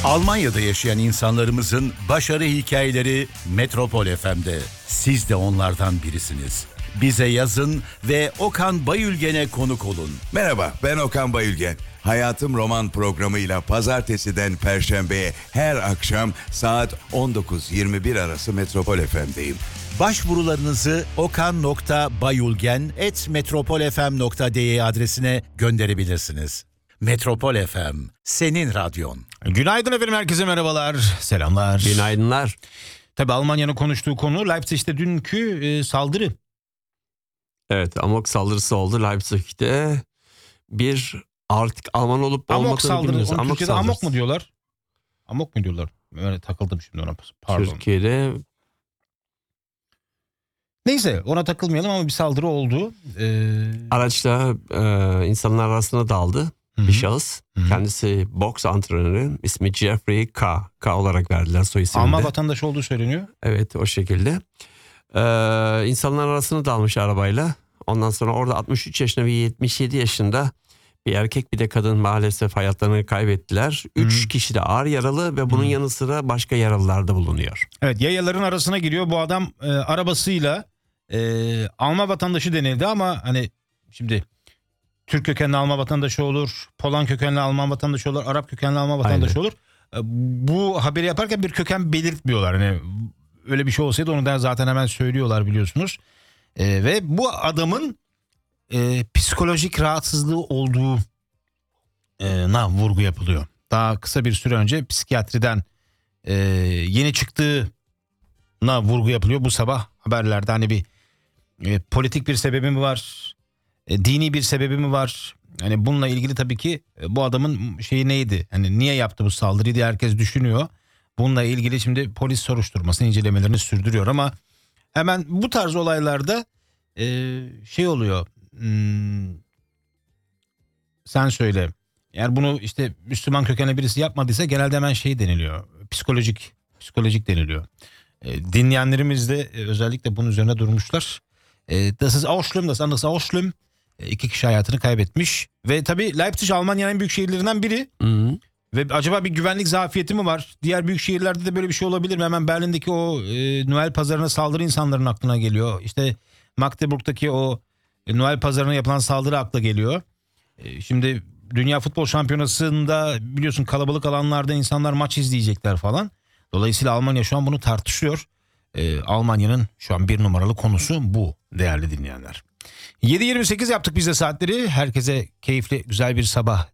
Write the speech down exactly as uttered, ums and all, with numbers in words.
Almanya'da yaşayan insanlarımızın başarı hikayeleri Metropol F M'de. Siz de onlardan birisiniz. Bize yazın ve Okan Bayülgen'e konuk olun. Merhaba, ben Okan Bayülgen. Hayatım Roman programıyla pazartesiden perşembeye her akşam saat on dokuz yirmi bir arası Metropol F M'deyim. Başvurularınızı okan nokta bayülgen at metropolfm nokta de adresine gönderebilirsiniz. Metropol F M, senin radyon. Günaydın efendim, herkese merhabalar, selamlar. Günaydınlar. Tabii Almanya'nın konuştuğu konu Leipzig'te dünkü e, saldırı. Evet, amok saldırısı oldu Leipzig'te. Bir artık Alman olup Amok olmadığını saldırı, bilmiyoruz. onu Amok Türkiye'de saldırısı. amok mu diyorlar? Amok mu diyorlar? Öyle takıldım şimdi ona, pardon. Türkiye'de Neyse, ona takılmayalım ama bir saldırı oldu. Ee... araçla e, insanlar arasına daldı. Hı-hı. Bir şahıs. Hı-hı. Kendisi boks antrenörü. İsmi Jeffrey K. K olarak verdiler soy ismini Alman de. vatandaşı olduğu söyleniyor. Evet, o şekilde. Ee, insanlar arasına dalmış arabayla. Ondan sonra orada altmış üç yaşında ve yetmiş yedi yaşında bir erkek bir de kadın maalesef hayatlarını kaybettiler. üç Hı. kişi de ağır yaralı ve bunun Hı. yanı sıra başka yaralılar da bulunuyor. Evet, yayaların arasına giriyor bu adam e, arabasıyla. E, Alman vatandaşı denildi ama hani şimdi Türk kökenli Alman vatandaşı olur, Polan kökenli Alman vatandaşı olur, Arap kökenli Alman vatandaşı Aynen. olur. E, bu haberi yaparken bir köken belirtmiyorlar. Hani öyle bir şey olsaydı onu da zaten hemen söylüyorlar, biliyorsunuz. E, ve bu adamın e, psikolojik rahatsızlığı olduğu e, na vurgu yapılıyor. Daha kısa bir süre önce psikiyatriden e, yeni çıktığına vurgu yapılıyor. Bu sabah haberlerde hani bir e, politik bir sebebi mi var, e, dini bir sebebi mi var? Hani bununla ilgili tabii ki e, bu adamın şeyi neydi? Hani niye yaptı bu saldırıyı diye herkes düşünüyor. Bununla ilgili şimdi polis soruşturmasını, incelemelerini sürdürüyor ama hemen bu tarz olaylarda e, şey oluyor. Hmm, sen söyle. Eğer bunu işte Müslüman kökenli birisi yapmadıysa genelde hemen şey deniliyor. Psikolojik, psikolojik deniliyor. E, dinleyenlerimiz de e, özellikle bunun üzerine durmuşlar. E, das ist auch schlimm, das andere ist auch schlimm. E, iki kişi hayatını kaybetmiş. Ve tabii Leipzig Almanya'nın en büyük şehirlerinden biri. Hı-hı. Ve acaba bir güvenlik zafiyeti mi var? Diğer büyük şehirlerde de böyle bir şey olabilir mi? Hemen Berlin'deki o e, Noel pazarına saldırı insanların aklına geliyor. İşte Magdeburg'daki o e, Noel pazarına yapılan saldırı akla geliyor. E, şimdi Dünya Futbol Şampiyonası'nda biliyorsun kalabalık alanlarda insanlar maç izleyecekler falan. Dolayısıyla Almanya şu an bunu tartışıyor. E, Almanya'nın şu an bir numaralı konusu bu değerli dinleyenler. yedi yirmi sekiz yaptık biz de saatleri. Herkese keyifli güzel bir sabah